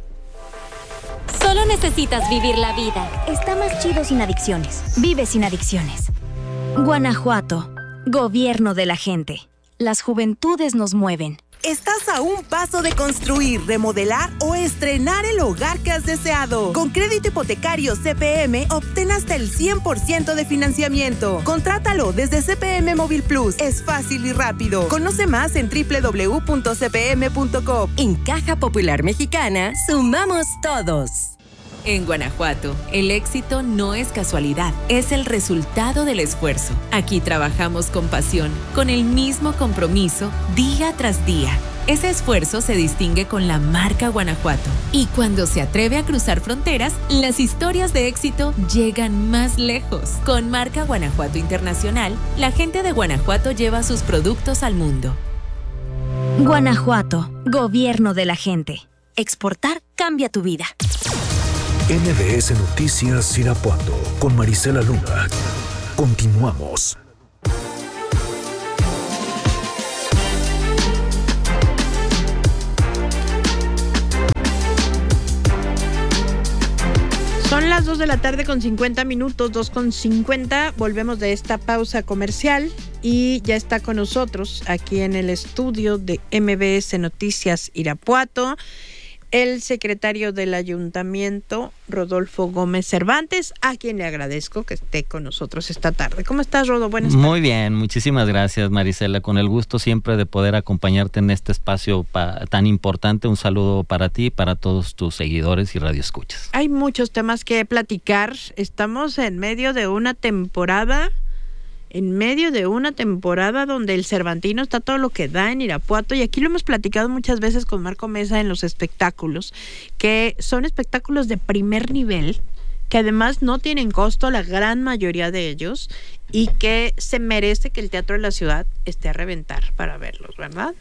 Solo necesitas vivir la vida. Está más chido sin adicciones. Vive sin adicciones. Guanajuato, Gobierno de la Gente. Las juventudes nos mueven. Estás a un paso de construir, remodelar o estrenar el hogar que has deseado. Con crédito hipotecario CPM, obtén hasta el 100% de financiamiento. Contrátalo desde CPM Móvil Plus. Es fácil y rápido. Conoce más en www.cpm.com. En Caja Popular Mexicana, sumamos todos. En Guanajuato, el éxito no es casualidad, es el resultado del esfuerzo. Aquí trabajamos con pasión, con el mismo compromiso, día tras día. Ese esfuerzo se distingue con la marca Guanajuato. Y cuando se atreve a cruzar fronteras, las historias de éxito llegan más lejos. Con marca Guanajuato Internacional, la gente de Guanajuato lleva sus productos al mundo. Guanajuato, gobierno de la gente. Exportar cambia tu vida. MBS Noticias Irapuato con Marisela Luna. Continuamos. Son las 2 de la tarde con 50 minutos, 2:50. Volvemos de esta pausa comercial y ya está con nosotros aquí en el estudio de MBS Noticias Irapuato el secretario del Ayuntamiento, Rodolfo Gómez Cervantes, a quien le agradezco que esté con nosotros esta tarde. ¿Cómo estás, Rodo? Buenas tardes. Muy bien, muchísimas gracias, Marisela. Con el gusto siempre de poder acompañarte en este espacio tan importante. Un saludo para ti y para todos tus seguidores y radioescuchas. Hay muchos temas que platicar. Estamos en medio de una temporada donde el Cervantino está todo lo que da en Irapuato, y aquí lo hemos platicado muchas veces con Marco Mesa en los espectáculos, que son espectáculos de primer nivel, que además no tienen costo la gran mayoría de ellos, y que se merece que el Teatro de la Ciudad esté a reventar para verlos, ¿verdad?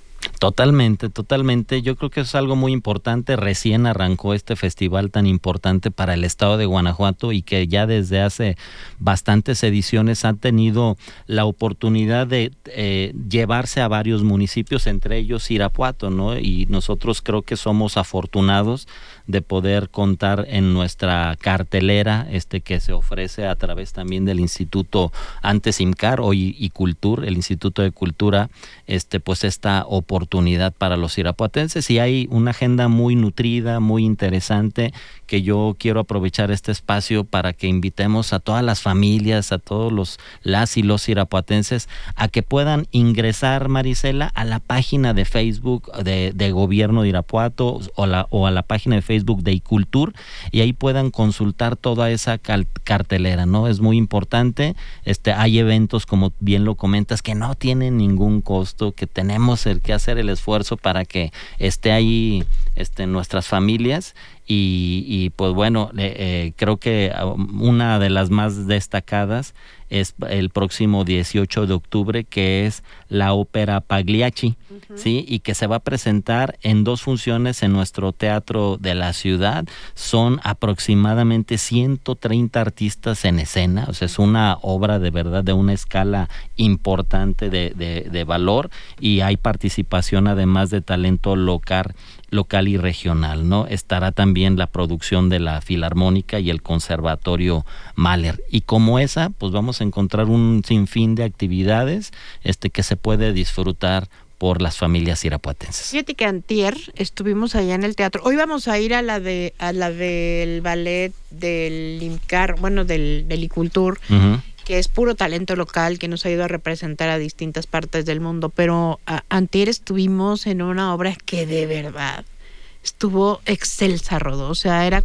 Totalmente. Yo creo que es algo muy importante. Recién arrancó este festival tan importante para el estado de Guanajuato y que ya desde hace bastantes ediciones ha tenido la oportunidad de llevarse a varios municipios, entre ellos Irapuato, ¿no? Y nosotros creo que somos afortunados de poder contar en nuestra cartelera que se ofrece a través también del Instituto antes IMCAR, hoy ICULTUR, el Instituto de Cultura, pues esta oportunidad para los irapuatenses, y hay una agenda muy nutrida, muy interesante, que yo quiero aprovechar este espacio para que invitemos a todas las familias, a todos las y los irapuatenses a que puedan ingresar, Marisela, a la página de Facebook de Gobierno de Irapuato o a la página de Facebook de ICULTUR, y ahí puedan consultar toda esa cartelera, ¿no? Es muy importante. Hay eventos, como bien lo comentas, que no tienen ningún costo, que tenemos que hacer el esfuerzo para que esté ahí nuestras familias. Y pues bueno, creo que una de las más destacadas es el próximo 18 de octubre, que es la ópera Pagliacci, ¿sí? Y que se va a presentar en 2 funciones en nuestro Teatro de la Ciudad. Son aproximadamente 130 artistas en escena, o sea, es una obra de verdad de una escala importante de valor, y hay participación además de talento local y regional, ¿no? Estará también la producción de la Filarmónica y el Conservatorio Mahler. Y como esa, pues vamos a encontrar un sinfín de actividades que se puede disfrutar por las familias irapuatenses. Fíjate que antier estuvimos allá en el teatro. Hoy vamos a ir a la del ballet del IMCAR, bueno, del ICULTUR, que es puro talento local, que nos ha ido a representar a distintas partes del mundo, pero antier estuvimos en una obra que de verdad estuvo excelsa, Rodó. O sea, era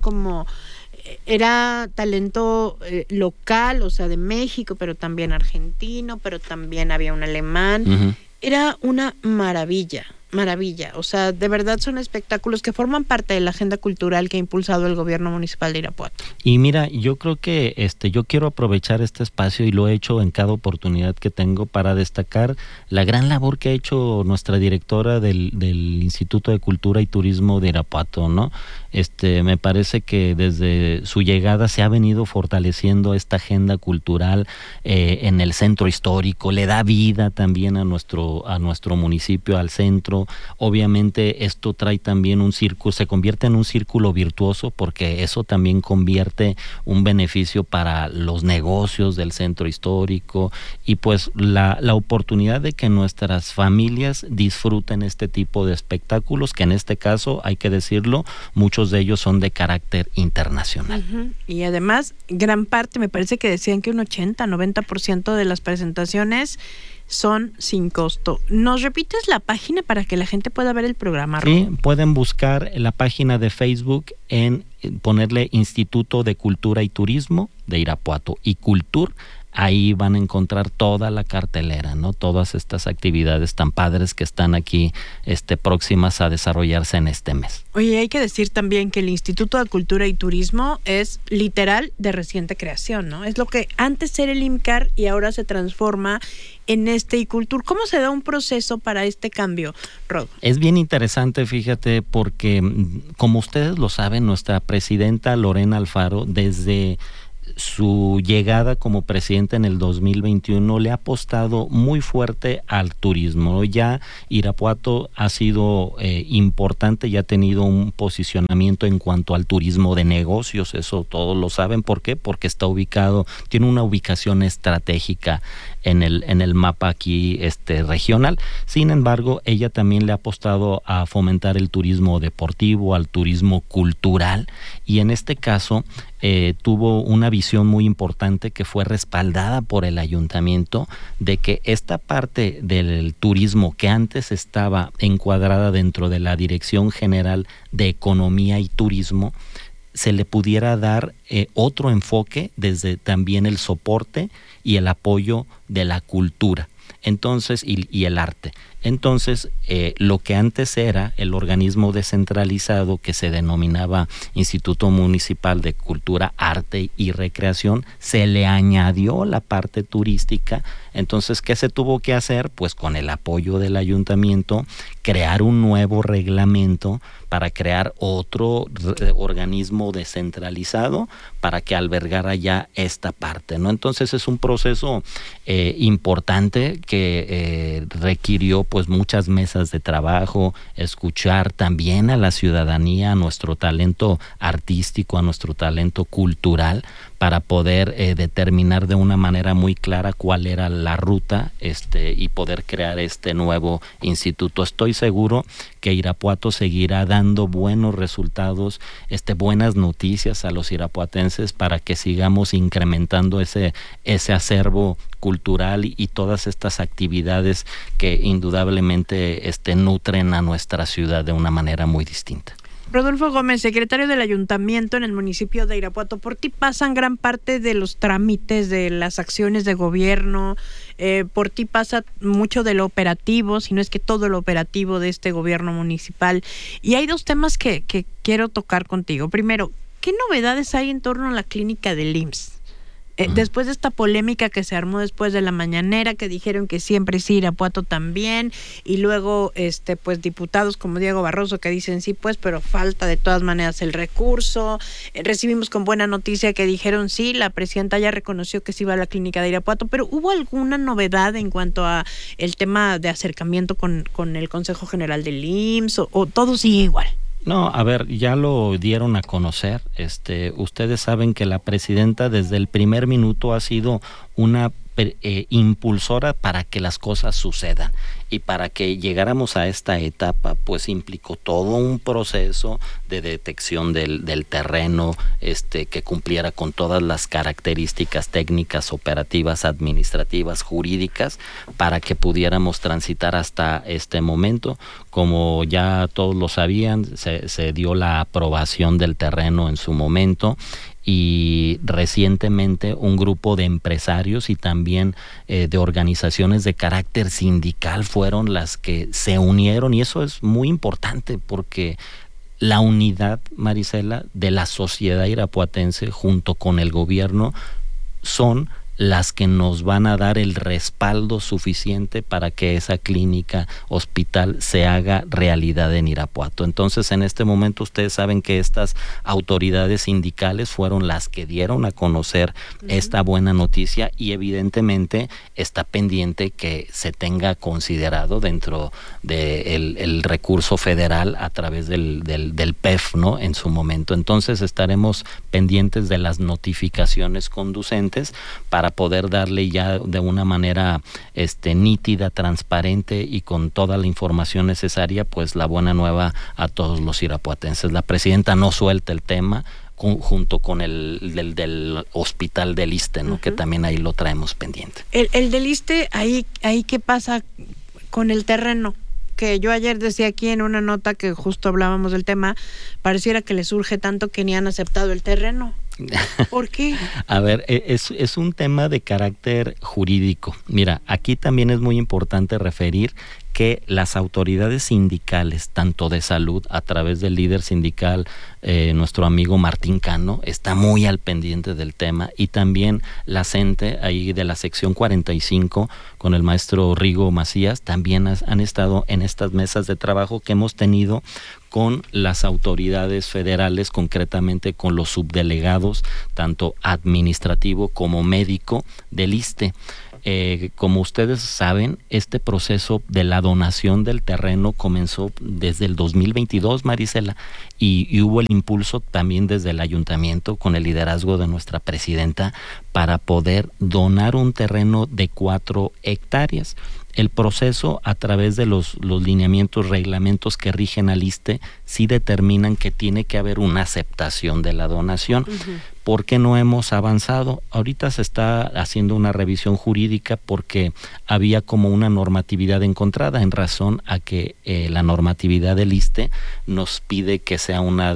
talento local, o sea, de México, pero también argentino, pero también había un alemán. Era una maravilla. O sea, de verdad son espectáculos que forman parte de la agenda cultural que ha impulsado el gobierno municipal de Irapuato. Y mira, yo creo que yo quiero aprovechar este espacio, y lo he hecho en cada oportunidad que tengo, para destacar la gran labor que ha hecho nuestra directora del Instituto de Cultura y Turismo de Irapuato, ¿no? Me parece que desde su llegada se ha venido fortaleciendo esta agenda cultural en el centro histórico, le da vida también a nuestro municipio, al centro. Obviamente esto trae también se convierte en un círculo virtuoso, porque eso también convierte un beneficio para los negocios del centro histórico, y pues la oportunidad de que nuestras familias disfruten este tipo de espectáculos, que en este caso, hay que decirlo, muchos de ellos son de carácter internacional. Y además, gran parte, me parece que decían que un 80-90% de las presentaciones son sin costo. ¿Nos repites la página para que la gente pueda ver el programa, Rob? Sí, pueden buscar la página de Facebook ponerle Instituto de Cultura y Turismo de Irapuato, ICULTUR. ahí van a encontrar toda la cartelera, ¿no? Todas estas actividades tan padres que están aquí próximas a desarrollarse en este mes. Oye, hay que decir también que el Instituto de Cultura y Turismo es literal de reciente creación, ¿no? Es lo que antes era el IMCAR y ahora se transforma en Icultur. ¿Cómo se da un proceso para este cambio, Rod? Es bien interesante, fíjate, porque como ustedes lo saben, nuestra presidenta Lorena Alfaro, desde su llegada como presidenta en el 2021 le ha apostado muy fuerte al turismo. Ya Irapuato ha sido importante y ha tenido un posicionamiento en cuanto al turismo de negocios, eso todos lo saben. ¿Por qué? Porque está ubicado, tiene una ubicación estratégica en el mapa aquí regional. Sin embargo, ella también le ha apostado a fomentar el turismo deportivo, al turismo cultural, y en este caso tuvo una visión muy importante que fue respaldada por el ayuntamiento, de que esta parte del turismo que antes estaba encuadrada dentro de la Dirección General de Economía y Turismo se le pudiera dar otro enfoque desde también el soporte y el apoyo de la cultura, entonces, y el arte. Entonces, lo que antes era el organismo descentralizado que se denominaba Instituto Municipal de Cultura, Arte y Recreación, se le añadió la parte turística. Entonces, ¿qué se tuvo que hacer? Pues con el apoyo del ayuntamiento, crear un nuevo reglamento para crear otro organismo descentralizado para que albergara ya esta parte, ¿no? Entonces, es un proceso importante que requirió pues muchas mesas de trabajo, escuchar también a la ciudadanía, a nuestro talento artístico, a nuestro talento cultural, para poder determinar de una manera muy clara cuál era la ruta y poder crear este nuevo instituto. Estoy seguro que Irapuato seguirá dando buenos resultados, buenas noticias a los irapuatenses para que sigamos incrementando ese acervo cultural y todas estas actividades que indudablemente nutren a nuestra ciudad de una manera muy distinta. Rodolfo Gómez, secretario del Ayuntamiento en el municipio de Irapuato, por ti pasan gran parte de los trámites de las acciones de gobierno, por ti pasa mucho de lo operativo, si no es que todo lo operativo de este gobierno municipal. Y hay dos temas que quiero tocar contigo. Primero, ¿qué novedades hay en torno a la clínica del IMSS? Después de esta polémica que se armó después de la mañanera, que dijeron que siempre sí, Irapuato también, y luego pues diputados como Diego Barroso que dicen sí pues, pero falta de todas maneras el recurso. Recibimos con buena noticia que dijeron sí, la presidenta ya reconoció que sí va a la clínica de Irapuato, pero ¿hubo alguna novedad en cuanto a el tema de acercamiento con el Consejo General del IMSS o todo sigue igual? No, a ver, ya lo dieron a conocer. Ustedes saben que la presidenta desde el primer minuto ha sido una impulsora para que las cosas sucedan, y para que llegáramos a esta etapa pues implicó todo un proceso de detección del terreno que cumpliera con todas las características técnicas, operativas, administrativas, jurídicas, para que pudiéramos transitar hasta este momento. Como ya todos lo sabían, se dio la aprobación del terreno en su momento, y recientemente un grupo de empresarios y también de organizaciones de carácter sindical fueron las que se unieron, y eso es muy importante porque la unidad, Marisela, de la sociedad irapuatense junto con el gobierno son las que nos van a dar el respaldo suficiente para que esa clínica hospital se haga realidad en Irapuato. Entonces, en este momento ustedes saben que estas autoridades sindicales fueron las que dieron a conocer esta buena noticia, y evidentemente está pendiente que se tenga considerado dentro del recurso federal a través del PEF, ¿no? En su momento. Entonces estaremos pendientes de las notificaciones conducentes para poder darle ya de una manera nítida, transparente y con toda la información necesaria, pues la buena nueva a todos los irapuatenses. La presidenta no suelta el tema junto con el del hospital del ISSSTE, ¿no? Que también ahí lo traemos pendiente. El del ISSSTE, ahí ¿qué pasa con el terreno? Que yo ayer decía aquí en una nota que justo hablábamos del tema, pareciera que les urge tanto que ni han aceptado el terreno. ¿Por qué? A ver, es un tema de carácter jurídico. Mira, aquí también es muy importante referir que las autoridades sindicales, tanto de salud, a través del líder sindical, nuestro amigo Martín Cano, está muy al pendiente del tema, y también la CENTE, ahí de la sección 45, con el maestro Rigo Macías, también han estado en estas mesas de trabajo que hemos tenido con las autoridades federales, concretamente con los subdelegados, tanto administrativo como médico del ISSSTE. Como ustedes saben, este proceso de la donación del terreno comenzó desde el 2022, Marisela, y hubo el impulso también desde el ayuntamiento con el liderazgo de nuestra presidenta para poder donar un terreno de 4 hectáreas. El proceso, a través de los lineamientos, reglamentos que rigen al ISSSTE, sí determinan que tiene que haber una aceptación de la donación. ¿Por qué no hemos avanzado? Ahorita se está haciendo una revisión jurídica porque había como una normatividad encontrada, en razón a que la normatividad del ISSSTE nos pide que sea una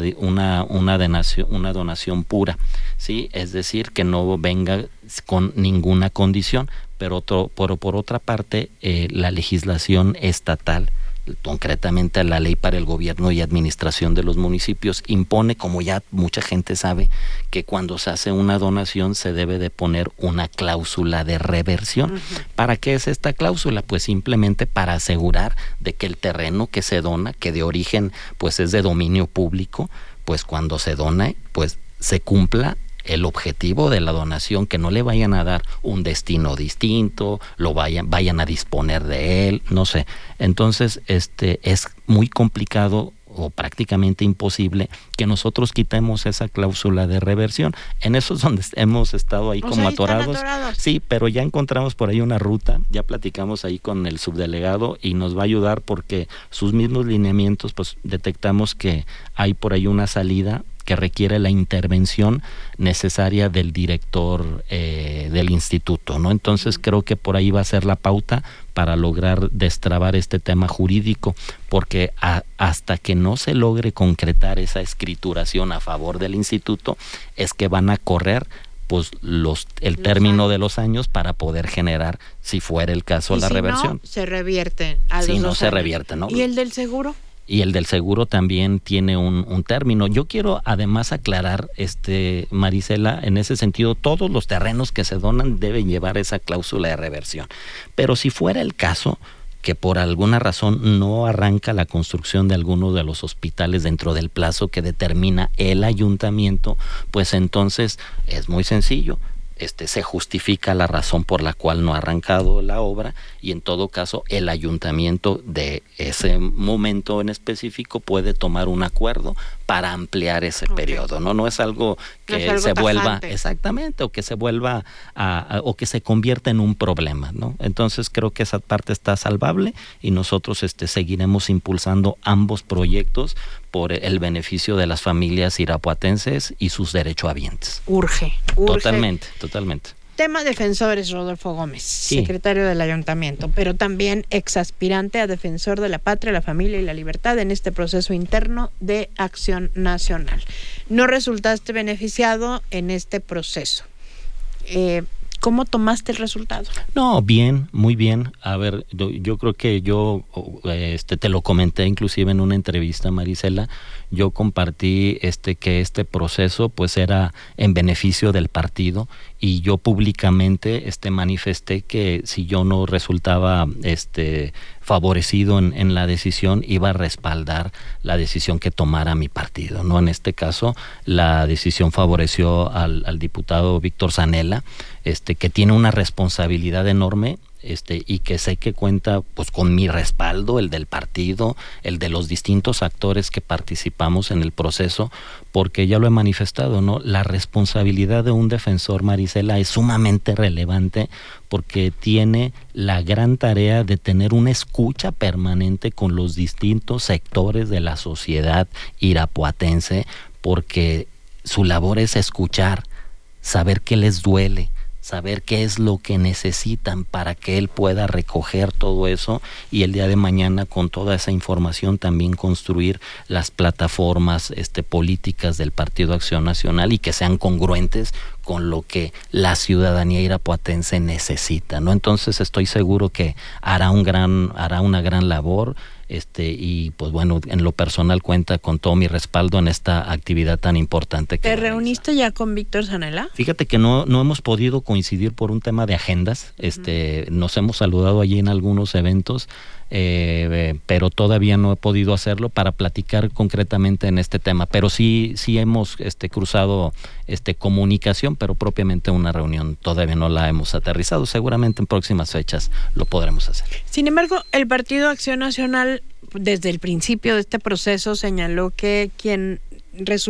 donación pura, ¿sí? Es decir, que no venga con ninguna condición. Pero por otra parte, la legislación estatal, concretamente la Ley para el Gobierno y Administración de los Municipios, impone, como ya mucha gente sabe, que cuando se hace una donación se debe de poner una cláusula de reversión. ¿Para qué es esta cláusula? Pues simplemente para asegurar de que el terreno que se dona, que de origen pues es de dominio público, pues cuando se dona, pues se cumpla el objetivo de la donación, que no le vayan a dar un destino distinto, vayan a disponer de él, no sé. Entonces, es muy complicado o prácticamente imposible que nosotros quitemos esa cláusula de reversión. En eso es donde hemos estado ahí como atorados. Sí, pero ya encontramos por ahí una ruta, ya platicamos ahí con el subdelegado y nos va a ayudar, porque sus mismos lineamientos, pues detectamos que hay por ahí una salida que requiere la intervención necesaria del director del instituto, ¿no? Entonces creo que por ahí va a ser la pauta para lograr destrabar este tema jurídico, porque hasta que no se logre concretar esa escrituración a favor del instituto, es que van a correr pues el término de los años para poder generar, si fuera el caso, la reversión. No, se revierte a los 2 años. Se revierte, ¿no? ¿Y el del seguro? Y el del seguro también tiene un término. Yo quiero además aclarar, Marisela, en ese sentido, todos los terrenos que se donan deben llevar esa cláusula de reversión. Pero si fuera el caso que por alguna razón no arranca la construcción de alguno de los hospitales dentro del plazo que determina el ayuntamiento, pues entonces es muy sencillo. Se justifica la razón por la cual no ha arrancado la obra, y en todo caso el ayuntamiento de ese momento en específico puede tomar un acuerdo para ampliar ese periodo, ¿no? No es algo que se vuelva exactamente, o que se vuelva o que se convierta en un problema, ¿no? Entonces creo que esa parte está salvable, y nosotros seguiremos impulsando ambos proyectos por el beneficio de las familias irapuatenses y sus derechohabientes. Urge. Totalmente. Tema defensores, Rodolfo Gómez, secretario del ayuntamiento, pero también exaspirante a defensor de la patria, la familia y la libertad en este proceso interno de Acción Nacional. No resultaste beneficiado en este proceso. ¿Cómo tomaste el resultado? No, bien, muy bien. A ver, yo creo que te lo comenté inclusive en una entrevista, Marisela. Yo compartí que este proceso pues era en beneficio del partido, y yo públicamente manifesté que si yo no resultaba favorecido en la decisión, iba a respaldar la decisión que tomara mi partido, ¿no? En este caso, la decisión favoreció al diputado Víctor Zanella, que tiene una responsabilidad enorme, y que sé que cuenta pues con mi respaldo, el del partido, el de los distintos actores que participamos en el proceso, porque ya lo he manifestado, ¿no? La responsabilidad de un defensor, Marisela, es sumamente relevante, porque tiene la gran tarea de tener una escucha permanente con los distintos sectores de la sociedad irapuatense, porque su labor es escuchar, saber qué les duele, saber qué es lo que necesitan para que él pueda recoger todo eso y el día de mañana con toda esa información también construir las plataformas políticas del Partido Acción Nacional y que sean congruentes con lo que la ciudadanía irapuatense necesita, ¿no? Entonces estoy seguro que hará una gran labor. Y pues bueno, en lo personal cuenta con todo mi respaldo en esta actividad tan importante. ¿Te reuniste ya con Víctor Zanella? Fíjate que no hemos podido coincidir por un tema de agendas. Nos hemos saludado allí en algunos eventos, pero todavía no he podido hacerlo para platicar concretamente en este tema. Pero sí hemos cruzado comunicación, pero propiamente una reunión todavía no la hemos aterrizado. Seguramente en próximas fechas lo podremos hacer. Sin embargo, el Partido Acción Nacional desde el principio de este proceso señaló que quien resultó